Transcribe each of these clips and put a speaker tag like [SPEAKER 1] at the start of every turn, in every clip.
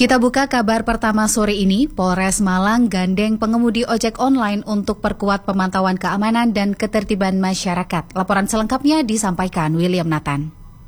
[SPEAKER 1] Kita buka kabar pertama sore ini, Polres Malang gandeng pengemudi ojek online untuk perkuat pemantauan keamanan dan ketertiban masyarakat. Laporan selengkapnya disampaikan William Nathan.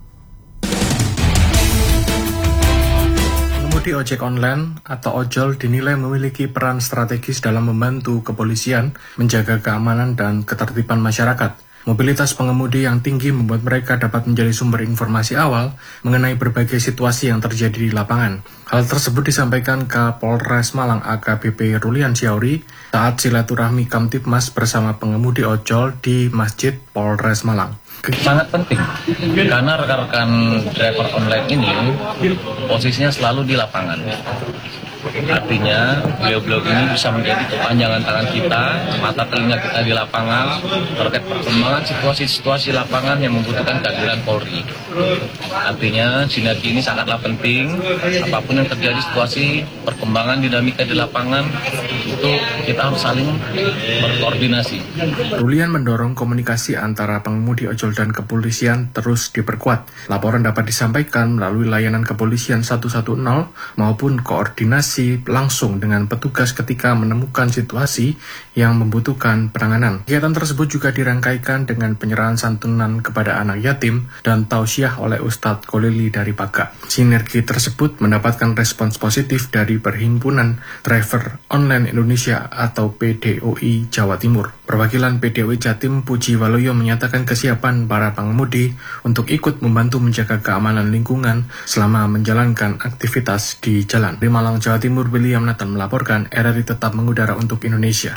[SPEAKER 2] Pengemudi ojek online atau ojol dinilai memiliki peran strategis dalam membantu kepolisian menjaga keamanan dan ketertiban masyarakat. Mobilitas pengemudi yang tinggi membuat mereka dapat menjadi sumber informasi awal mengenai berbagai situasi yang terjadi di lapangan. Hal tersebut disampaikan Kapolres Malang AKBP Rulian Syauri saat silaturahmi Kamtibmas bersama pengemudi ojol di Masjid Polres Malang.
[SPEAKER 3] Sangat penting, karena rekan-rekan driver online ini posisinya selalu di lapangan. Artinya, beliau-beliau ini bisa menjadi kepanjangan tangan kita, mata telinga kita di lapangan, terkait perkembangan situasi-situasi lapangan yang membutuhkan kehadiran Polri. Artinya, sinergi ini sangatlah penting, apapun yang terjadi situasi, perkembangan dinamika di lapangan, itu kita harus saling berkoordinasi.
[SPEAKER 2] Rulian mendorong komunikasi antara pengemudi ojol dan kepolisian terus diperkuat. Laporan dapat disampaikan melalui layanan kepolisian 110 maupun koordinasi langsung dengan petugas ketika menemukan situasi yang membutuhkan penanganan. Kegiatan tersebut juga dirangkaikan dengan penyerahan santunan kepada anak yatim dan tausiah oleh Ustadz Kolili dari Paga. Sinergi tersebut mendapatkan respons positif dari Perhimpunan Driver Online Indonesia atau PDOI Jawa Timur. Perwakilan PDOI Jatim Puji Waluyo menyatakan kesiapan para pengemudi untuk ikut membantu menjaga keamanan lingkungan selama menjalankan aktivitas di jalan. Di Malang, Jawa Timur, William Nathan melaporkan RRI tetap mengudara untuk Indonesia.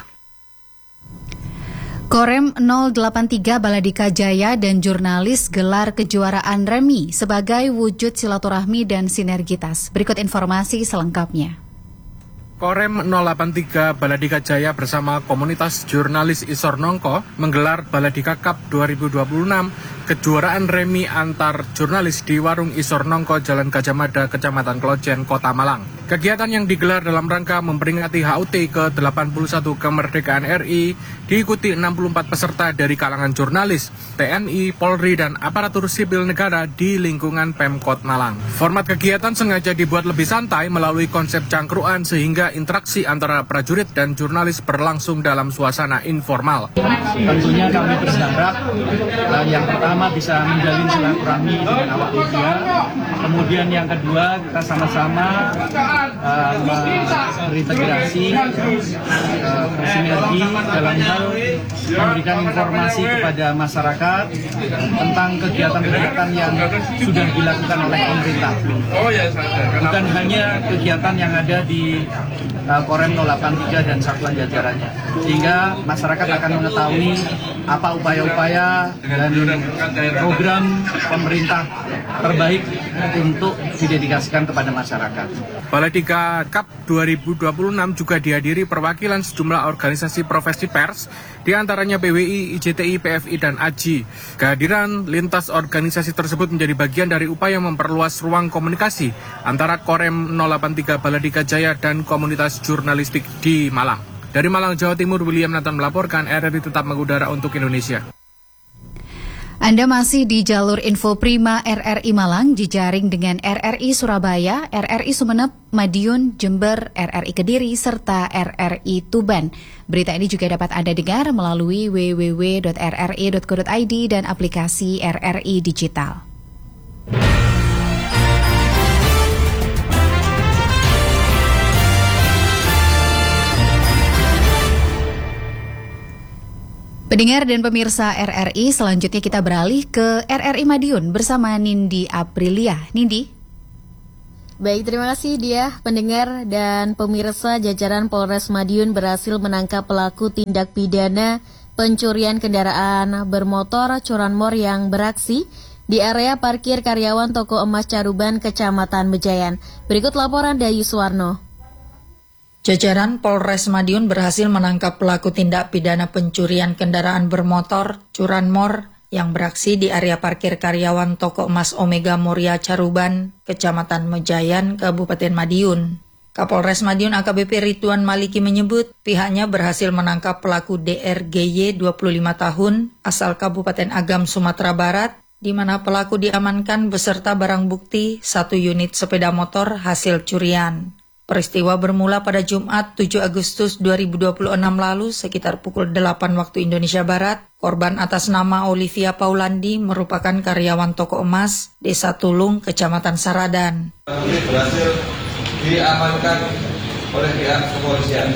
[SPEAKER 1] Korem 083 Baladika Jaya dan jurnalis gelar kejuaraan remi sebagai wujud silaturahmi dan sinergitas. Berikut informasi selengkapnya.
[SPEAKER 2] Korem 083 Baladika Jaya bersama komunitas jurnalis Isor Nongko menggelar Baladika Cup 2026 kejuaraan remi antar jurnalis di Warung Isor Nongko, Jalan Gajah Mada, Kecamatan Klojen, Kota Malang. Kegiatan yang digelar dalam rangka memperingati HUT ke-81 kemerdekaan RI diikuti 64 peserta dari kalangan jurnalis, TNI, Polri, dan aparatur sipil negara di lingkungan Pemkot Malang. Format kegiatan sengaja dibuat lebih santai melalui konsep cangkruan sehingga interaksi antara prajurit dan jurnalis berlangsung dalam suasana informal.
[SPEAKER 4] Tentunya kami berharap yang pertama bisa menjalin silaturahmi dengan awak media. Kemudian yang kedua kita sama-sama berintegrasi, bersinergi dalam hal memberikan informasi kepada masyarakat tentang kegiatan-kegiatan yang sudah dilakukan oleh pemerintah. Bukan hanya kegiatan yang ada di Korem 083 dan satuan jajarannya, sehingga masyarakat akan mengetahui apa upaya-upaya dan program pemerintah terbaik untuk didedikasikan kepada masyarakat.
[SPEAKER 2] Baladika Cup 2026 juga dihadiri perwakilan sejumlah organisasi profesi pers, di antaranya PWI, IJTI, PFI, dan AJI. Kehadiran lintas organisasi tersebut menjadi bagian dari upaya memperluas ruang komunikasi antara Korem 083 Baladika Jaya dan komunitas jurnalistik di Malang. Dari Malang, Jawa Timur, William Nathan melaporkan RRI tetap mengudara untuk Indonesia.
[SPEAKER 1] Anda masih di jalur info Prima RRI Malang, jejaring dengan RRI Surabaya, RRI Sumeneb, Madiun, Jember, RRI Kediri, serta RRI Tuban. Berita ini juga dapat Anda dengar melalui www.rri.co.id dan aplikasi RRI Digital. Pendengar dan pemirsa RRI, selanjutnya kita beralih ke RRI Madiun bersama Nindi Aprilia. Nindi.
[SPEAKER 5] Baik, terima kasih Dia. Pendengar dan pemirsa, jajaran Polres Madiun berhasil menangkap pelaku tindak pidana pencurian kendaraan bermotor curanmor yang beraksi di area parkir karyawan Toko Emas Caruban, Kecamatan Mejayan. Berikut laporan Dayu Suwarno.
[SPEAKER 6] Jajaran Polres Madiun berhasil menangkap pelaku tindak pidana pencurian kendaraan bermotor curanmor yang beraksi di area parkir karyawan Toko Emas Omega Moria Caruban, Kecamatan Mejayan, Kabupaten Madiun. Kapolres Madiun AKBP Ridwan Maliki menyebut pihaknya berhasil menangkap pelaku DRGY 25 tahun asal Kabupaten Agam, Sumatera Barat di mana pelaku diamankan beserta barang bukti 1 unit sepeda motor hasil curian. Peristiwa bermula pada Jumat 7 Agustus 2026 lalu sekitar pukul 8 waktu Indonesia Barat. Korban atas nama Olivia Paulandi merupakan karyawan toko emas Desa Tulung, Kecamatan Saradan.
[SPEAKER 7] Berhasil diamankan oleh pihak kepolisian.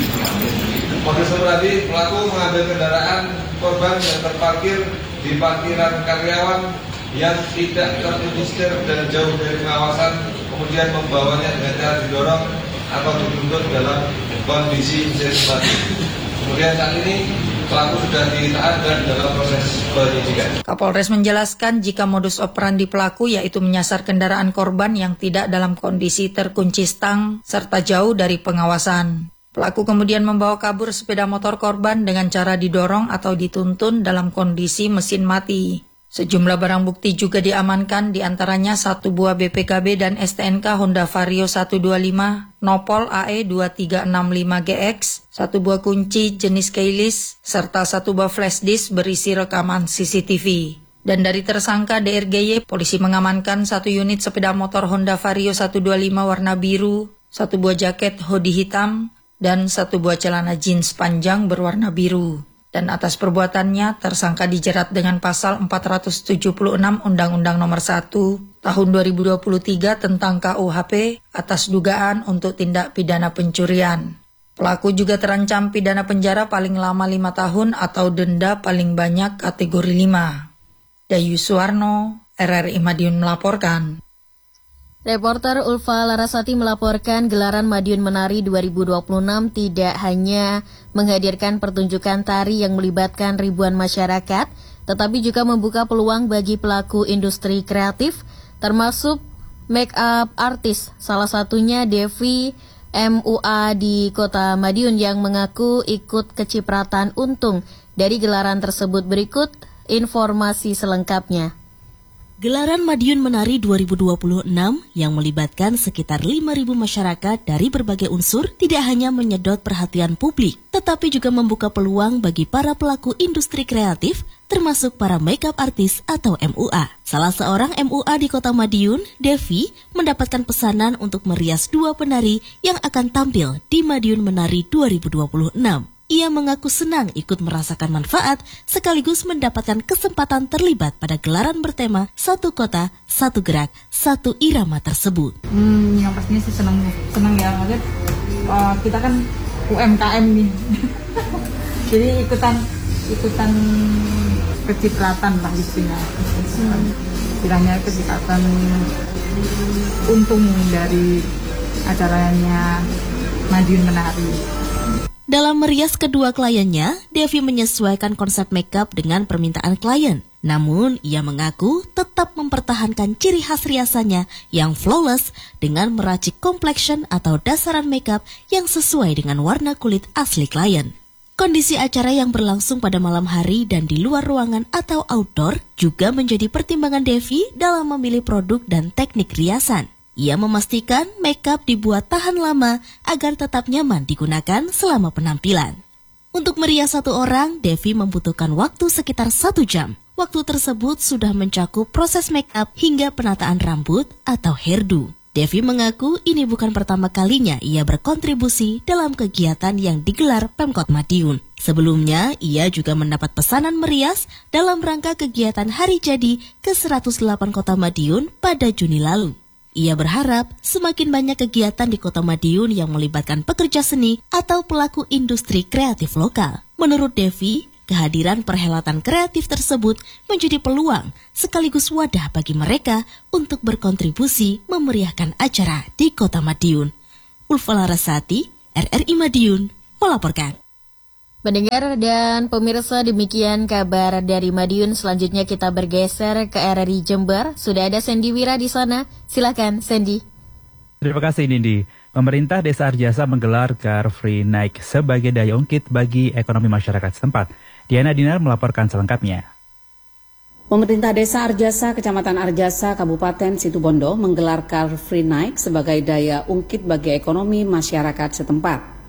[SPEAKER 7] Modus operandi pelaku mengambil kendaraan korban yang terparkir di parkiran karyawan yang tidak terregister dan jauh dari pengawasan, kemudian membawanya dengan cara didorong atau dituntut dalam kondisi sensasi. Kemudian saat ini pelaku sudah ditahan dan dalam proses penyidikan.
[SPEAKER 6] Kapolres menjelaskan jika modus operandi pelaku yaitu menyasar kendaraan korban yang tidak dalam kondisi terkunci stang serta jauh dari pengawasan. Pelaku kemudian membawa kabur sepeda motor korban dengan cara didorong atau dituntun dalam kondisi mesin mati. Sejumlah barang bukti juga diamankan, diantaranya 1 buah BPKB dan STNK Honda Vario 125, Nopol AE 2365GX, 1 buah kunci jenis keyless, serta 1 buah flash disk berisi rekaman CCTV. Dan dari tersangka DRGY, polisi mengamankan 1 unit sepeda motor Honda Vario 125 warna biru, 1 buah jaket hoodie hitam, dan 1 buah celana jeans panjang berwarna biru. Dan atas perbuatannya, tersangka dijerat dengan pasal 476 Undang-Undang Nomor 1 Tahun 2023 tentang KUHP atas dugaan untuk tindak pidana pencurian. Pelaku juga terancam pidana penjara paling lama 5 tahun atau denda paling banyak kategori 5. Dayu Suwarno, RRI Madiun melaporkan.
[SPEAKER 5] Reporter Ulfa Larasati melaporkan gelaran Madiun Menari 2026 tidak hanya menghadirkan pertunjukan tari yang melibatkan ribuan masyarakat, tetapi juga membuka peluang bagi pelaku industri kreatif, termasuk make-up artis, salah satunya Devi MUA di Kota Madiun yang mengaku ikut kecipratan untung dari gelaran tersebut. Berikut informasi selengkapnya.
[SPEAKER 8] Gelaran Madiun Menari 2026 yang melibatkan sekitar 5.000 masyarakat dari berbagai unsur tidak hanya menyedot perhatian publik, tetapi juga membuka peluang bagi para pelaku industri kreatif, termasuk para makeup artis atau MUA. Salah seorang MUA di Kota Madiun, Devi, mendapatkan pesanan untuk merias 2 penari yang akan tampil di Madiun Menari 2026. Ia mengaku senang ikut merasakan manfaat sekaligus mendapatkan kesempatan terlibat pada gelaran bertema Satu Kota, Satu Gerak, Satu Irama tersebut.
[SPEAKER 9] Yang pastinya sih senang ya, maksudnya kita kan UMKM nih, jadi ikutan kecipratan lah istinya. Kiranya kecipratan untung dari acaranya Madiun Menari.
[SPEAKER 8] Dalam merias kedua kliennya, Devi menyesuaikan konsep makeup dengan permintaan klien. Namun, ia mengaku tetap mempertahankan ciri khas riasannya yang flawless dengan meracik complexion atau dasaran makeup yang sesuai dengan warna kulit asli klien. Kondisi acara yang berlangsung pada malam hari dan di luar ruangan atau outdoor juga menjadi pertimbangan Devi dalam memilih produk dan teknik riasan. Ia memastikan makeup dibuat tahan lama agar tetap nyaman digunakan selama penampilan. Untuk merias 1 orang, Devi membutuhkan waktu sekitar 1 jam. Waktu tersebut sudah mencakup proses makeup hingga penataan rambut atau hairdo. Devi mengaku ini bukan pertama kalinya ia berkontribusi dalam kegiatan yang digelar Pemkot Madiun. Sebelumnya, ia juga mendapat pesanan merias dalam rangka kegiatan Hari Jadi ke-108 Kota Madiun pada Juni lalu. Ia berharap semakin banyak kegiatan di Kota Madiun yang melibatkan pekerja seni atau pelaku industri kreatif lokal. Menurut Devi, kehadiran perhelatan kreatif tersebut menjadi peluang sekaligus wadah bagi mereka untuk berkontribusi memeriahkan acara di Kota Madiun. Ulfa Larasati, RRI Madiun, melaporkan.
[SPEAKER 5] Pendengar dan pemirsa, demikian kabar dari Madiun. Selanjutnya kita bergeser ke RRI Jember. Sudah ada Sandy Wira di sana. Silakan, Sandy.
[SPEAKER 10] Terima kasih, Nindi. Pemerintah Desa Arjasa menggelar Car Free Night sebagai daya ungkit bagi ekonomi masyarakat setempat. Diana Dinar melaporkan selengkapnya.
[SPEAKER 11] Pemerintah Desa Arjasa, Kecamatan Arjasa, Kabupaten Situbondo menggelar Car Free Night sebagai daya ungkit bagi ekonomi masyarakat setempat.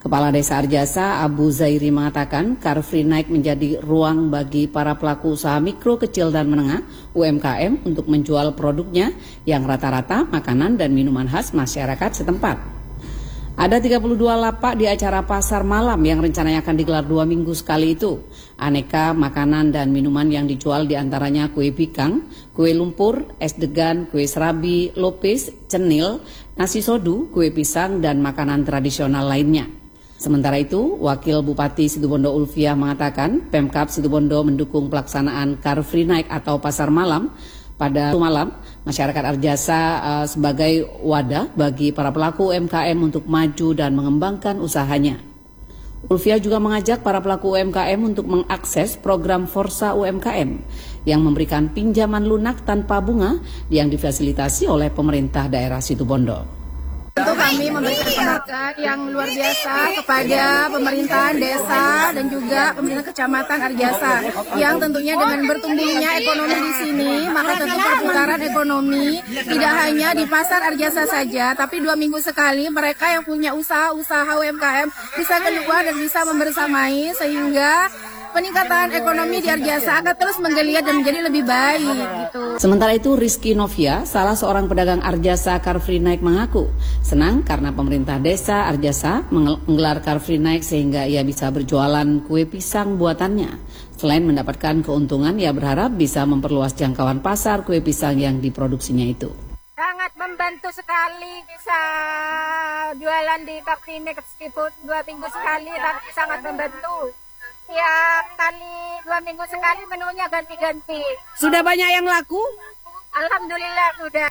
[SPEAKER 11] Kepala Desa Arjasa, Abu Zairi mengatakan Car Free Night menjadi ruang bagi para pelaku usaha mikro, kecil, dan menengah UMKM untuk menjual produknya yang rata-rata makanan dan minuman khas masyarakat setempat. Ada 32 lapak di acara pasar malam yang rencananya akan digelar 2 minggu sekali itu. Aneka makanan dan minuman yang dijual diantaranya kue bikang, kue lumpur, es degan, kue serabi, lopis, cenil, nasi sodu, kue pisang, dan makanan tradisional lainnya. Sementara itu, Wakil Bupati Situbondo Ulfiah mengatakan Pemkab Situbondo mendukung pelaksanaan Car Free Night atau pasar malam pada malam. Masyarakat Arjasa sebagai wadah bagi para pelaku UMKM untuk maju dan mengembangkan usahanya. Ulfiah juga mengajak para pelaku UMKM untuk mengakses program Forsa UMKM yang memberikan pinjaman lunak tanpa bunga yang difasilitasi oleh pemerintah daerah Situbondo.
[SPEAKER 12] Tentu kami memberikan penghargaan yang luar biasa kepada pemerintahan desa dan juga pemerintah kecamatan Arjasa yang tentunya dengan bertumbuhnya ekonomi di sini, maka tentu perputaran ekonomi tidak hanya di pasar Arjasa saja, tapi 2 minggu sekali mereka yang punya usaha UMKM bisa keluar dan bisa membersamai sehingga peningkatan ekonomi di Arjasa akan terus menggeliat dan menjadi lebih baik gitu.
[SPEAKER 11] Sementara itu Rizky Novia, salah seorang pedagang Arjasa Car Free Night mengaku senang karena pemerintah desa Arjasa menggelar Car Free Night sehingga ia bisa berjualan kue pisang buatannya. Selain mendapatkan keuntungan, ia berharap bisa memperluas jangkauan pasar kue pisang yang diproduksinya itu.
[SPEAKER 12] Sangat membantu sekali bisa jualan di Car Free Night meskipun 2 minggu sekali, tapi sangat membantu. Tiap kali 2 minggu sekali menunya ganti-ganti.
[SPEAKER 11] Sudah banyak yang laku?
[SPEAKER 12] Alhamdulillah sudah.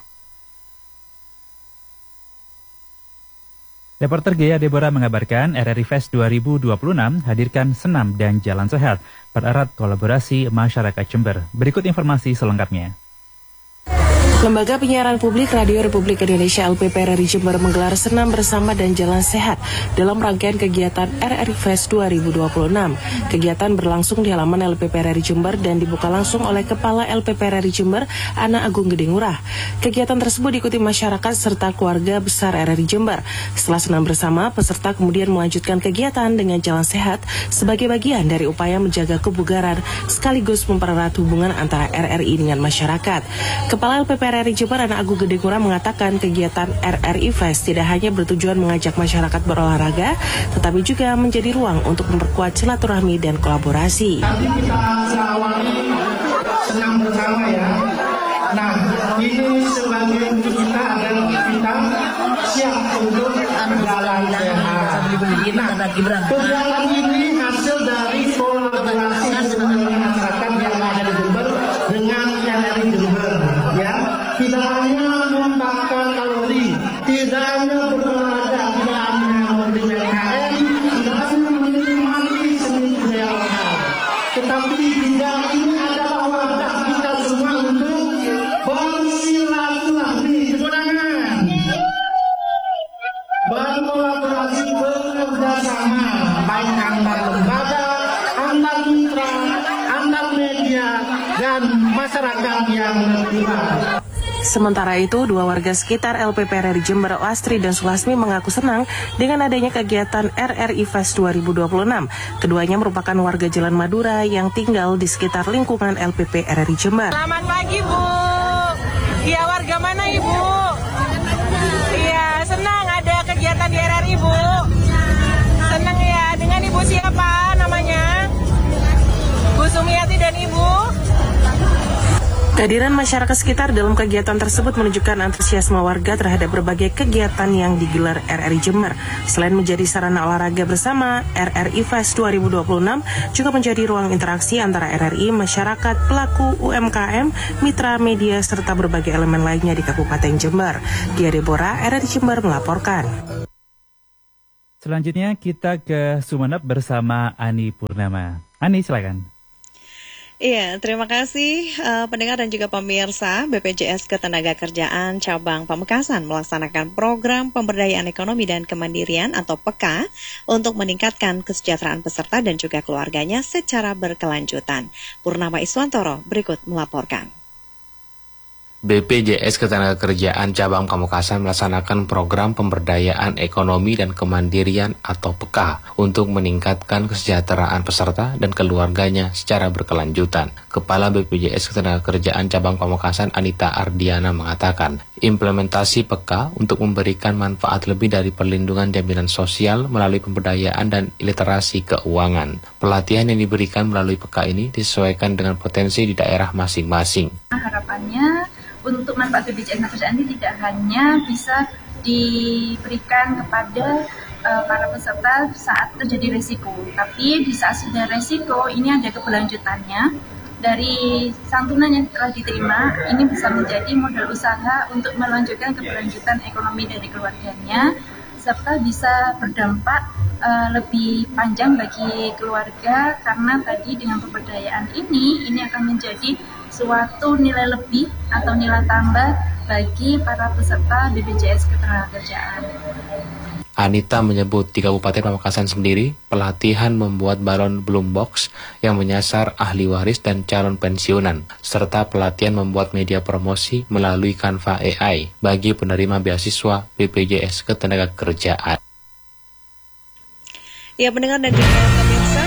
[SPEAKER 10] Reporter Gea Deborah mengabarkan RRI Fest 2026 hadirkan senam dan jalan sehat, pererat kolaborasi masyarakat Jember. Berikut informasi selengkapnya.
[SPEAKER 13] Lembaga Penyiaran Publik Radio Republik Indonesia LPP RRI Jember menggelar senam bersama dan jalan sehat dalam rangkaian kegiatan RRI Fest 2026. Kegiatan berlangsung di halaman LPP RRI Jember dan dibuka langsung oleh Kepala LPP RRI Jember, Ana Agung Gede Ngurah. Kegiatan tersebut diikuti masyarakat serta keluarga besar RRI Jember. Setelah senam bersama, peserta kemudian melanjutkan kegiatan dengan jalan sehat sebagai bagian dari upaya menjaga kebugaran sekaligus mempererat hubungan antara RRI dengan masyarakat. Kepala LPP RRI Jember Ana Agung Gede Ngurah mengatakan kegiatan RRI Fest tidak hanya bertujuan mengajak masyarakat berolahraga, tetapi juga menjadi ruang untuk memperkuat silaturahmi dan kolaborasi.
[SPEAKER 14] Nanti kita awali senam bersama ya. Nah, ini sebagai kita adalah kita siap untuk jalan sehat. Nah, kegiatan ini hasil dari kolaborasi masyarakat yang ada di Jember dengan RRI Jember, ya. Tidak hanya membakar kalori, tidak hanya berolahraga, tidak hanya membeli UMKM, tidak hanya menikmati seni budaya lokal, tetapi juga ini adalah wadah kita semua untuk bersilaturahmi, berkolaborasi, bekerjasama, baik antar lembaga, antar mitra, antar media, dan masyarakat yang terlibat.
[SPEAKER 13] Sementara itu, 2 warga sekitar LPP RRI Jember, Lastri dan Sulasmi mengaku senang dengan adanya kegiatan RRI Fest 2026. Keduanya merupakan warga Jalan Madura yang tinggal di sekitar lingkungan LPP RRI Jember.
[SPEAKER 15] Selamat pagi, Bu. Iya, warga mana, Ibu? Iya, senang ada kegiatan di RRI, Bu. Senang ya. Dengan Ibu siapa namanya? Bu Sumiati dan Ibu.
[SPEAKER 13] Kehadiran masyarakat sekitar dalam kegiatan tersebut menunjukkan antusiasme warga terhadap berbagai kegiatan yang digelar RRI Jember. Selain menjadi sarana olahraga bersama, RRI Fest 2026 juga menjadi ruang interaksi antara RRI, masyarakat, pelaku UMKM, mitra media, serta berbagai elemen lainnya di Kabupaten Jember. Gea Deborah, RRI Jember melaporkan.
[SPEAKER 10] Selanjutnya kita ke Sumeneb bersama Ani Purnama. Ani, silakan.
[SPEAKER 16] Iya, terima kasih pendengar dan juga pemirsa. BPJS Ketenagakerjaan Cabang Pamekasan melaksanakan program pemberdayaan ekonomi dan kemandirian atau PEKA untuk meningkatkan kesejahteraan peserta dan juga keluarganya secara berkelanjutan. Purnama Iswantoro berikut melaporkan.
[SPEAKER 17] BPJS Ketenagakerjaan Cabang Pamekasan melaksanakan program pemberdayaan ekonomi dan kemandirian atau PEKA untuk meningkatkan kesejahteraan peserta dan keluarganya secara berkelanjutan. Kepala BPJS Ketenagakerjaan Cabang Pamekasan Anita Ardiana mengatakan, implementasi PEKA untuk memberikan manfaat lebih dari perlindungan jaminan sosial melalui pemberdayaan dan literasi keuangan. Pelatihan yang diberikan melalui PEKA ini disesuaikan dengan potensi di daerah masing-masing.
[SPEAKER 18] Harapannya untuk manfaat BPJS Ketenagakerjaan ini tidak hanya bisa diberikan kepada para peserta saat terjadi resiko, tapi di saat sudah resiko ini ada keberlanjutannya. Dari santunan yang telah diterima, ini bisa menjadi modal usaha untuk melanjutkan keberlanjutan ekonomi dari keluarganya, serta bisa berdampak lebih panjang bagi keluarga, karena tadi dengan pemberdayaan ini akan menjadi suatu nilai lebih atau nilai tambah bagi para peserta BPJS Ketenagakerjaan.
[SPEAKER 17] Anita menyebut di Kabupaten Pamekasan sendiri, pelatihan membuat balon bloom box yang menyasar ahli waris dan calon pensiunan, serta pelatihan membuat media promosi melalui Canva AI bagi penerima beasiswa BPJS Ketenagakerjaan.
[SPEAKER 16] Ya, pendengar dan juga pemirsa,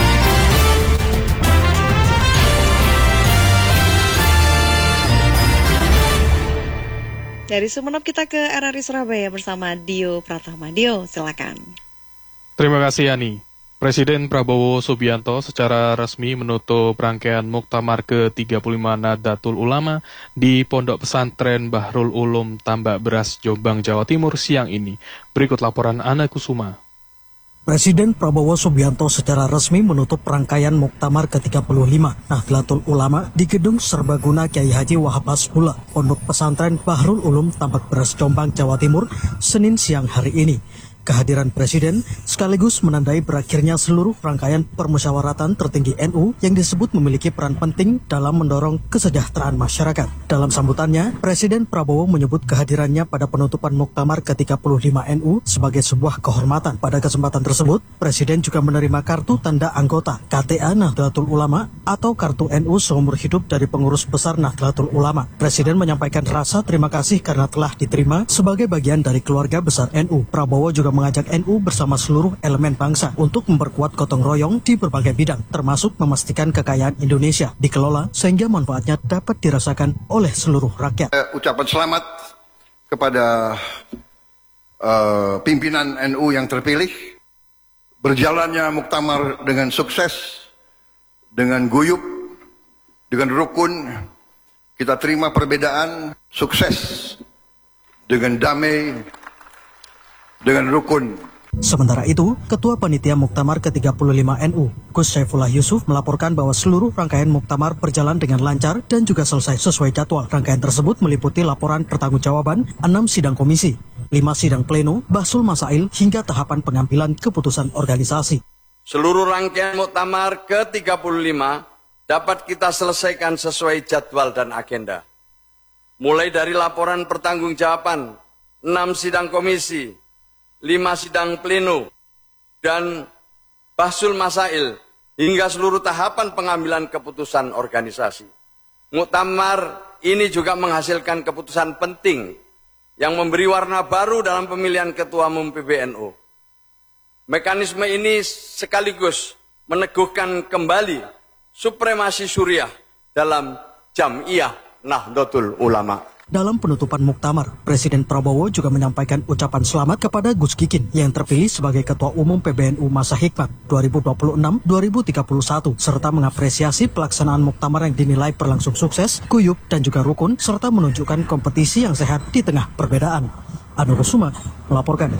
[SPEAKER 16] dari Sumeneb kita ke RRI Surabaya bersama Dio Pratama. Dio, silakan.
[SPEAKER 19] Terima kasih, Yani. Presiden Prabowo Subianto secara resmi menutup rangkaian Muktamar ke-35 Nahdlatul Ulama di Pondok Pesantren Bahrul Ulum Tambak Beras, Jombang, Jawa Timur siang ini. Berikut laporan Ana Kusuma.
[SPEAKER 20] Presiden Prabowo Subianto secara resmi menutup rangkaian Muktamar ke-35 Nahdlatul Ulama di Gedung Serbaguna Kiai Haji Wahab Hasbullah, Pondok Pesantren Bahrul Ulum Tambak Beras, Jombang, Jawa Timur, Senin siang hari ini. Kehadiran Presiden sekaligus menandai berakhirnya seluruh rangkaian permusyawaratan tertinggi NU yang disebut memiliki peran penting dalam mendorong kesejahteraan masyarakat. Dalam sambutannya, Presiden Prabowo menyebut kehadirannya pada penutupan Muktamar ke-35 NU sebagai sebuah kehormatan. Pada kesempatan tersebut, Presiden juga menerima kartu tanda anggota KTA Nahdlatul Ulama atau kartu NU seumur hidup dari pengurus besar Nahdlatul Ulama. Presiden menyampaikan rasa terima kasih karena telah diterima sebagai bagian dari keluarga besar NU. Prabowo juga mengajak NU bersama seluruh elemen bangsa untuk memperkuat gotong royong di berbagai bidang, termasuk memastikan kekayaan Indonesia dikelola sehingga manfaatnya dapat dirasakan oleh seluruh rakyat.
[SPEAKER 21] Ucapan selamat kepada pimpinan NU yang terpilih. Berjalannya Muktamar dengan sukses, dengan guyup, dengan rukun. Kita terima perbedaan, sukses dengan damai, dengan rukun.
[SPEAKER 20] Sementara itu, Ketua Panitia Muktamar ke-35 NU, Gus Saifullah Yusuf, melaporkan bahwa seluruh rangkaian Muktamar berjalan dengan lancar dan juga selesai sesuai jadwal. Rangkaian tersebut meliputi laporan pertanggungjawaban, 6 sidang komisi, 5 sidang pleno, bahsul masail, hingga tahapan pengambilan keputusan organisasi.
[SPEAKER 22] Seluruh rangkaian Muktamar ke-35 dapat kita selesaikan sesuai jadwal dan agenda. Mulai dari laporan pertanggungjawaban, 6 sidang komisi, 5 sidang pleno, dan bahsul masail, hingga seluruh tahapan pengambilan keputusan organisasi. Muktamar ini juga menghasilkan keputusan penting yang memberi warna baru dalam pemilihan Ketua Umum PBNU. Mekanisme ini sekaligus meneguhkan kembali supremasi Suriah dalam Jam'iyah Nahdlatul Ulama.
[SPEAKER 20] Dalam penutupan Muktamar, Presiden Prabowo juga menyampaikan ucapan selamat kepada Gus Kikin yang terpilih sebagai Ketua Umum PBNU masa hikmat 2026-2031, serta mengapresiasi pelaksanaan Muktamar yang dinilai berlangsung sukses, guyup, dan juga rukun, serta menunjukkan kompetisi yang sehat di tengah perbedaan. Anu Rusuma melaporkan.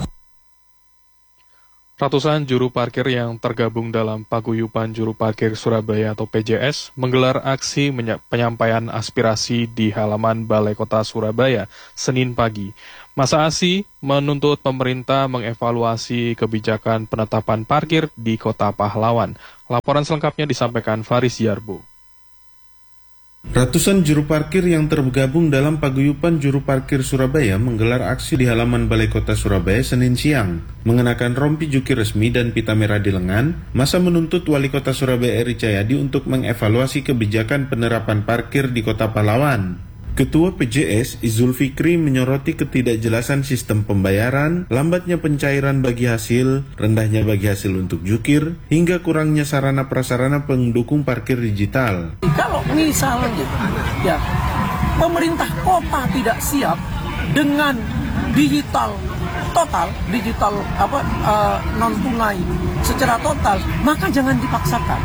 [SPEAKER 19] Ratusan juru parkir yang tergabung dalam Paguyuban Juru Parkir Surabaya atau PJS menggelar aksi penyampaian aspirasi di halaman Balai Kota Surabaya Senin pagi. Masa aksi menuntut pemerintah mengevaluasi kebijakan penetapan parkir di Kota Pahlawan. Laporan selengkapnya disampaikan Faris Yarbo.
[SPEAKER 23] Ratusan juru parkir yang tergabung dalam Paguyuban Juru Parkir Surabaya menggelar aksi di halaman Balai Kota Surabaya Senin siang. Mengenakan rompi juki resmi dan pita merah di lengan, masa menuntut Wali Kota Surabaya Eri Cahyadi untuk mengevaluasi kebijakan penerapan parkir di Kota Pahlawan. Ketua PJS Izul Fikri menyoroti ketidakjelasan sistem pembayaran, lambatnya pencairan bagi hasil, rendahnya bagi hasil untuk jukir, hingga kurangnya sarana prasarana pendukung parkir digital.
[SPEAKER 2] Kalau misalnya ya pemerintah kota tidak siap dengan digital non tunai secara total, maka jangan dipaksakan.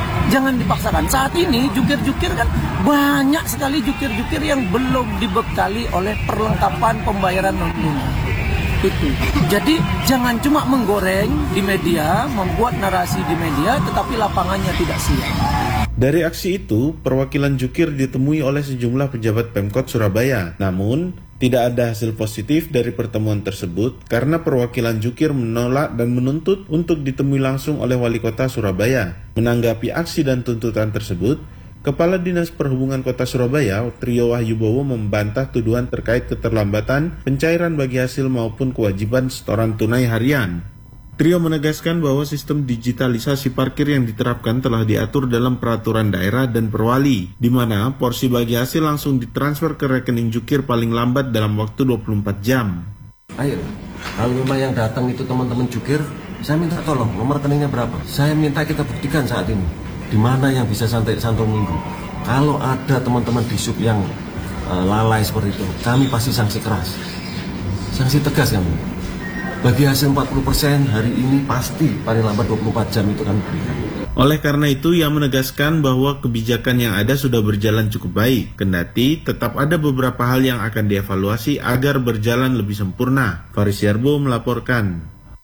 [SPEAKER 2] Saat ini jukir-jukir kan banyak sekali jukir-jukir yang belum dibekali oleh perlengkapan pembayaran non tunai. Itu. Jadi jangan cuma menggoreng di media, membuat narasi di media, tetapi lapangannya tidak siap.
[SPEAKER 23] Dari aksi itu, perwakilan jukir ditemui oleh sejumlah pejabat Pemkot Surabaya. Namun, tidak ada hasil positif dari pertemuan tersebut karena perwakilan jukir menolak dan menuntut untuk ditemui langsung oleh Wali Kota Surabaya. Menanggapi aksi dan tuntutan tersebut, Kepala Dinas Perhubungan Kota Surabaya, Trio Wahyubowo, membantah tuduhan terkait keterlambatan pencairan bagi hasil maupun kewajiban setoran tunai harian. Trio menegaskan bahwa sistem digitalisasi parkir yang diterapkan telah diatur dalam peraturan daerah dan perwali, di mana porsi bagi hasil langsung ditransfer ke rekening jukir paling lambat dalam waktu 24 jam.
[SPEAKER 3] Ayo, kalau memang yang datang itu teman-teman jukir, saya minta tolong nomor rekeningnya berapa. Saya minta kita buktikan saat ini, di mana yang bisa santai satu minggu. Kalau ada teman-teman di sub yang lalai seperti itu, kami pasti sanksi keras, sanksi tegas kami. Bagi hasil 40% hari ini pasti paling lambat 24 jam itu kan berikan.
[SPEAKER 23] Oleh karena itu, ia menegaskan bahwa kebijakan yang ada sudah berjalan cukup baik. Kendati tetap ada beberapa hal yang akan dievaluasi agar berjalan lebih sempurna. Faris Yarbo melaporkan.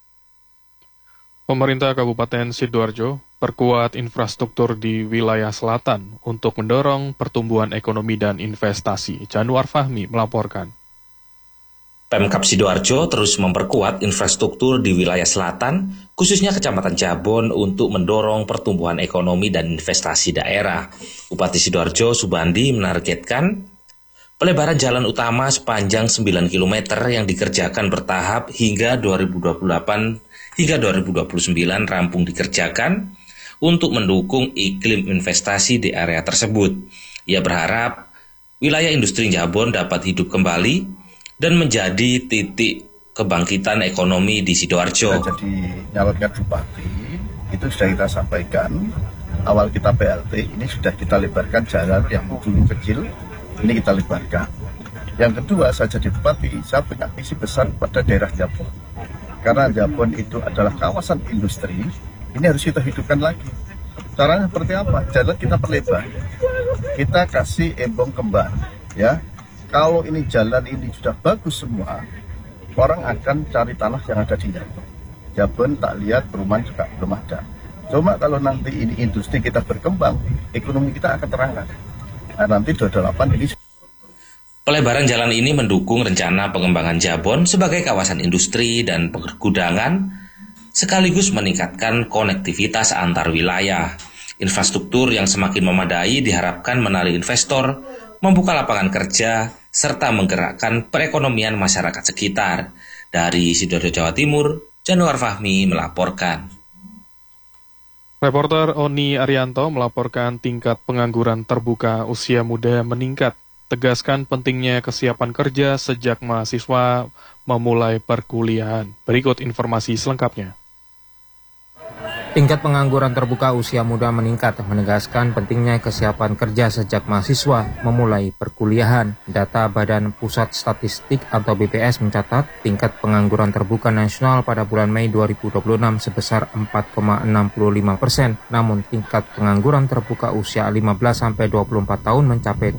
[SPEAKER 19] Pemerintah Kabupaten Sidoarjo perkuat infrastruktur di wilayah selatan untuk mendorong pertumbuhan ekonomi dan investasi. Januar Fahmi melaporkan.
[SPEAKER 4] Pemkab Sidoarjo terus memperkuat infrastruktur di wilayah selatan, khususnya Kecamatan Jabon untuk mendorong pertumbuhan ekonomi dan investasi daerah. Bupati Sidoarjo Subandi menargetkan pelebaran jalan utama sepanjang 9 km yang dikerjakan bertahap hingga 2028 hingga 2029 rampung dikerjakan untuk mendukung iklim investasi di area tersebut. Ia berharap wilayah industri Jabon dapat hidup kembali dan menjadi titik kebangkitan ekonomi di Sidoarjo.
[SPEAKER 24] Jadi nyalonkan bupati itu sudah kita sampaikan. Awal kita PLT ini sudah kita lebarkan jalan yang dulu kecil, ini kita lebarkan. Yang kedua, saya jadi bupati, saya punya visi besar pada daerah Jabon. Karena Jabon itu adalah kawasan industri, ini harus kita hidupkan lagi. Caranya seperti apa? Jalan kita perlebar, kita kasih embong kembar, ya. Kalau ini jalan ini sudah bagus semua, orang akan cari tanah yang ada di Jabon. Jabon tak lihat perumahan juga belum ada. Cuma kalau nanti ini industri kita berkembang, ekonomi kita akan terangkat. Nah, nanti 28 ini.
[SPEAKER 4] Pelebaran jalan ini mendukung rencana pengembangan Jabon sebagai kawasan industri dan pergudangan, sekaligus meningkatkan konektivitas antar wilayah. Infrastruktur yang semakin memadai diharapkan menarik investor, membuka lapangan kerja, serta menggerakkan perekonomian masyarakat sekitar. Dari Sidoarjo, Jawa Timur, Januar Fahmi melaporkan.
[SPEAKER 19] Reporter Oni Arianto melaporkan tingkat pengangguran terbuka usia muda meningkat. Tegaskan pentingnya kesiapan kerja sejak mahasiswa memulai perkuliahan. Berikut informasi selengkapnya.
[SPEAKER 25] Tingkat pengangguran terbuka usia muda meningkat, menegaskan pentingnya kesiapan kerja sejak mahasiswa memulai perkuliahan. Data Badan Pusat Statistik atau BPS mencatat tingkat pengangguran terbuka nasional pada bulan Mei 2026 sebesar 4,65%. Namun tingkat pengangguran terbuka usia 15-24 tahun mencapai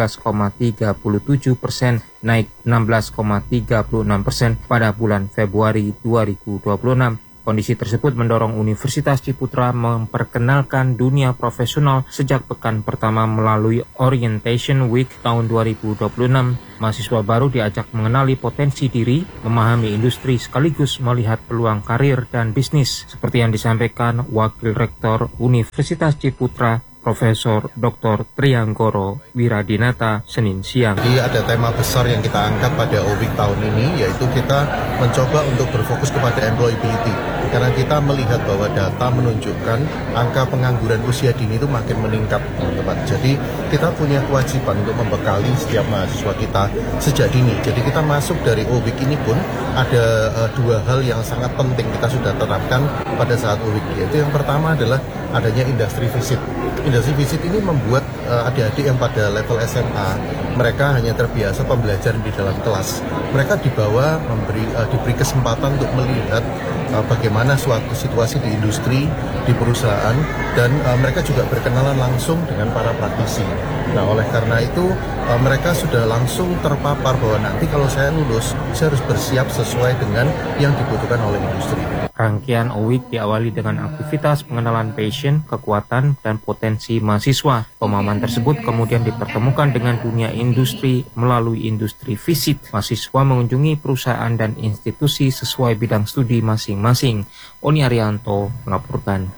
[SPEAKER 25] 17,37%, naik 16,36% pada bulan Februari 2026. Kondisi tersebut mendorong Universitas Ciputra memperkenalkan dunia profesional sejak pekan pertama melalui Orientation Week tahun 2026. Mahasiswa baru diajak mengenali potensi diri, memahami industri sekaligus melihat peluang karir dan bisnis. Seperti yang disampaikan Wakil Rektor Universitas Ciputra, Profesor Dr. Trianggoro Wiradinata Senin siang.
[SPEAKER 1] Jadi ada tema besar yang kita angkat pada OWIC tahun ini, yaitu kita mencoba untuk berfokus kepada employability. Karena kita melihat bahwa data menunjukkan angka pengangguran usia dini itu makin meningkat, teman-teman. Jadi kita punya kewajiban untuk membekali setiap mahasiswa kita sejak dini. Jadi kita masuk dari OWIC ini pun ada dua hal yang sangat penting kita sudah terapkan pada saat OWIC, yaitu yang pertama adalah adanya industri visit. Industri visit ini membuat adik-adik yang pada level SMA, mereka hanya terbiasa pembelajaran di dalam kelas. Mereka dibawa, diberi kesempatan untuk melihat bagaimana suatu situasi di industri, di perusahaan, dan mereka juga berkenalan langsung dengan para praktisi. Nah, oleh karena itu mereka sudah langsung terpapar bahwa nanti kalau saya lulus, saya harus bersiap sesuai dengan yang dibutuhkan oleh industri.
[SPEAKER 25] Rangkaian OWIC diawali dengan aktivitas pengenalan passion, kekuatan, dan potensi mahasiswa. Pemahaman tersebut kemudian dipertemukan dengan dunia industri melalui industri visit. Mahasiswa mengunjungi perusahaan dan institusi sesuai bidang studi masing-masing. Oni Arianto melaporkan.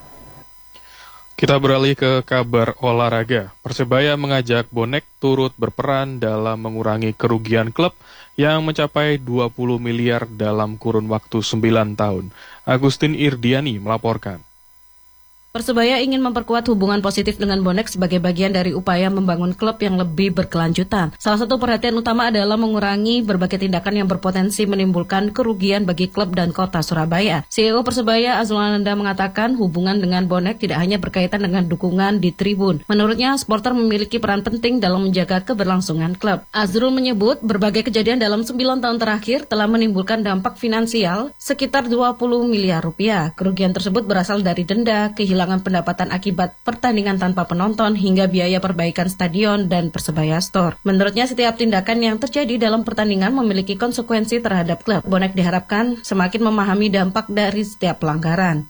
[SPEAKER 19] Kita beralih ke kabar olahraga. Persebaya mengajak bonek turut berperan dalam mengurangi kerugian klub yang mencapai 20 miliar dalam kurun waktu 9 tahun. Agustin Irdiani melaporkan.
[SPEAKER 6] Persebaya ingin memperkuat hubungan positif dengan bonek sebagai bagian dari upaya membangun klub yang lebih berkelanjutan. Salah satu perhatian utama adalah mengurangi berbagai tindakan yang berpotensi menimbulkan kerugian bagi klub dan kota Surabaya. CEO Persebaya Azrul Ananda mengatakan hubungan dengan bonek tidak hanya berkaitan dengan dukungan di tribun. Menurutnya, supporter memiliki peran penting dalam menjaga keberlangsungan klub. Azrul menyebut berbagai kejadian dalam 9 tahun terakhir telah menimbulkan dampak finansial sekitar 20 miliar rupiah. Kerugian tersebut berasal dari denda, kehilangan pendapatan akibat pertandingan tanpa penonton hingga biaya perbaikan stadion dan Persebaya Store. Menurutnya setiap tindakan yang terjadi dalam pertandingan memiliki konsekuensi terhadap klub. Bonek diharapkan semakin memahami dampak dari setiap pelanggaran.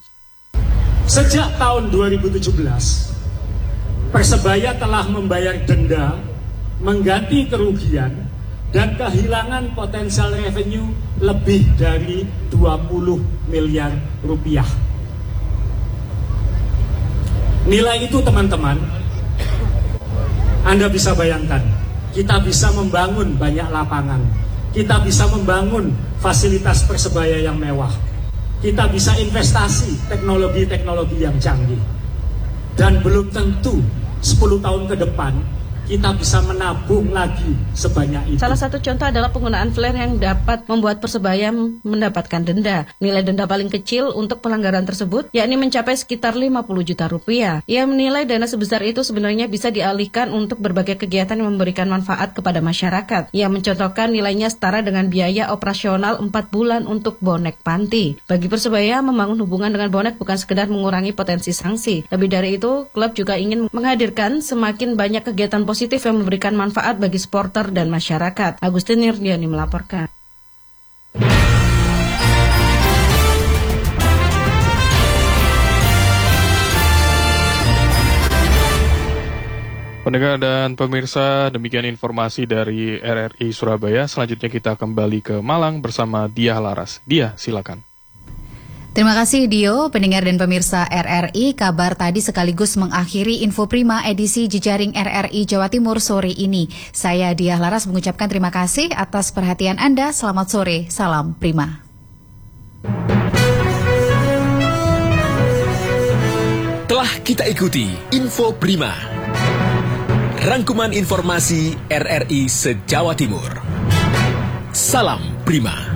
[SPEAKER 7] Sejak tahun 2017, Persebaya telah membayar denda, mengganti kerugian, dan kehilangan potensial revenue lebih dari 20 miliar rupiah. Nilai itu teman-teman, Anda bisa bayangkan, kita bisa membangun banyak lapangan, kita bisa membangun fasilitas Persebaya yang mewah, kita bisa investasi teknologi-teknologi yang canggih, dan belum tentu 10 tahun ke depan kita bisa menabung lagi sebanyak itu.
[SPEAKER 6] Salah satu contoh adalah penggunaan flare yang dapat membuat Persebaya mendapatkan denda. Nilai denda paling kecil untuk pelanggaran tersebut yakni mencapai sekitar 50 juta rupiah. Ia menilai dana sebesar itu sebenarnya bisa dialihkan untuk berbagai kegiatan yang memberikan manfaat kepada masyarakat. Ia mencontohkan nilainya setara dengan biaya operasional 4 bulan untuk bonek panti. Bagi Persebaya, membangun hubungan dengan bonek bukan sekedar mengurangi potensi sanksi. Lebih dari itu, klub juga ingin menghadirkan semakin banyak kegiatan positif yang memberikan manfaat bagi supporter dan masyarakat. Agustin Irdiani melaporkan.
[SPEAKER 19] Pendengar dan pemirsa, demikian informasi dari RRI Surabaya. Selanjutnya kita kembali ke Malang bersama Diah Laras. Diah, silakan.
[SPEAKER 8] Terima kasih Dio, pendengar dan pemirsa RRI. Kabar tadi sekaligus mengakhiri Info Prima edisi Jejaring RRI Jawa Timur sore ini. Saya Diah Laras mengucapkan terima kasih atas perhatian Anda. Selamat sore, salam Prima.
[SPEAKER 9] Telah kita ikuti Info Prima, rangkuman informasi RRI se-Jawa Timur. Salam Prima.